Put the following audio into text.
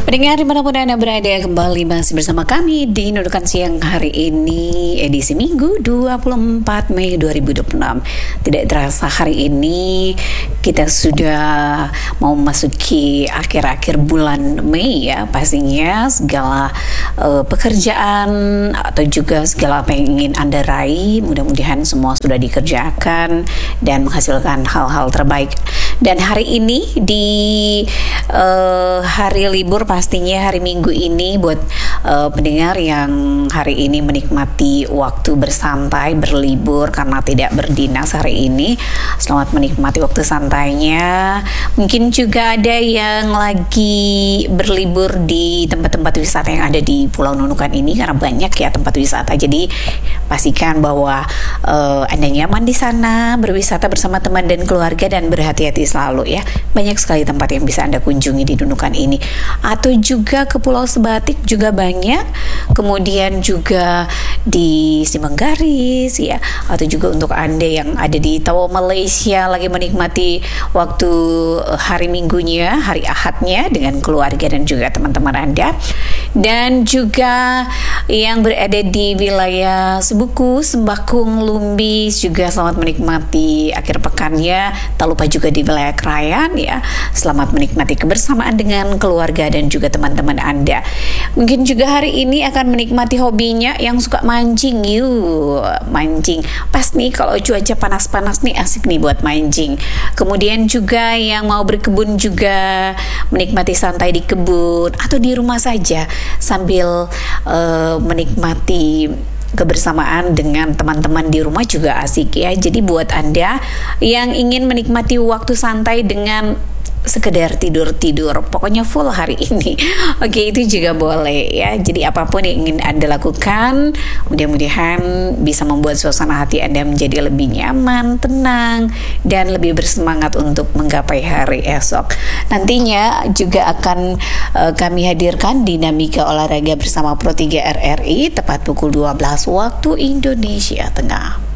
Pendengar dimanapun Anda berada, kembali masih bersama kami di Nudukan Siang hari ini, edisi Minggu 24 Mei 2026. Tidak terasa hari ini kita sudah mau memasuki akhir-akhir bulan Mei ya. Pastinya segala pekerjaan atau juga segala apa yang ingin Anda raih, mudah-mudahan semua sudah dikerjakan dan menghasilkan hal-hal terbaik. Dan hari ini di hari libur, pastinya hari Minggu ini buat pendengar yang hari ini menikmati waktu bersantai, berlibur karena tidak berdinas hari ini, selamat menikmati waktu santainya. Mungkin juga ada yang lagi berlibur di tempat-tempat wisata yang ada di Pulau Nunukan ini, karena banyak ya tempat wisata. Jadi pastikan bahwa Anda nyaman di sana, berwisata bersama teman dan keluarga, dan berhati-hati selalu ya. Banyak sekali tempat yang bisa Anda kunjungi di Nunukan ini, atau juga ke Pulau Sebatik juga banyak, kemudian juga di Simenggaris ya, atau juga untuk Anda yang ada di Tawau Malaysia lagi menikmati waktu hari Minggunya, hari Ahadnya dengan keluarga dan juga teman-teman Anda, dan juga yang berada di wilayah Sebuku, Sembakung, Lumbis juga selamat menikmati akhir pekannya. Tak lupa juga di wilayah Krayan ya, selamat menikmati kebersamaan dengan keluarga dan juga teman-teman Anda. Mungkin juga hari ini akan menikmati hobinya yang suka mancing. Mancing pas nih kalau cuaca panas-panas nih, asik nih buat mancing. Kemudian juga yang mau berkebun juga menikmati santai di kebun atau di rumah saja sambil menikmati kebersamaan dengan teman-teman di rumah juga asik ya. Jadi buat Anda yang ingin menikmati waktu santai dengan sekedar tidur-tidur, pokoknya full hari ini, oke, itu juga boleh ya. Jadi apapun yang ingin Anda lakukan, mudah-mudahan bisa membuat suasana hati Anda menjadi lebih nyaman, tenang, dan lebih bersemangat untuk menggapai hari esok. Nantinya juga akan kami hadirkan dinamika olahraga bersama Pro 3 RRI tepat pukul 12 waktu Indonesia Tengah.